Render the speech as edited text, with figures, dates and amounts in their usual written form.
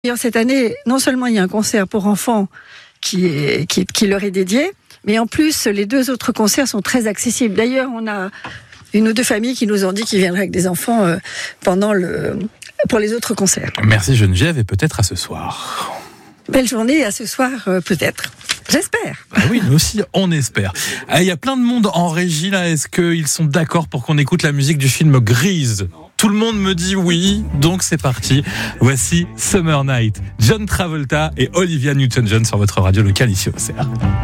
D'ailleurs, cette année, non seulement il y a un concert pour enfants qui leur est dédié, mais en plus, les 2 autres concerts sont très accessibles. D'ailleurs, on a 1 ou 2 familles qui nous ont dit qu'ils viendraient avec des enfants pour les autres concerts. Merci Geneviève, et peut-être à ce soir. Belle journée, à ce soir, peut-être. J'espère. Ah oui, nous aussi, on espère. Il y a plein de monde en régie, là. Est-ce qu'ils sont d'accord pour qu'on écoute la musique du film Grease ? Tout le monde me dit oui, donc c'est parti. Voici Summer Night, John Travolta et Olivia Newton-John sur votre radio locale ici au CR.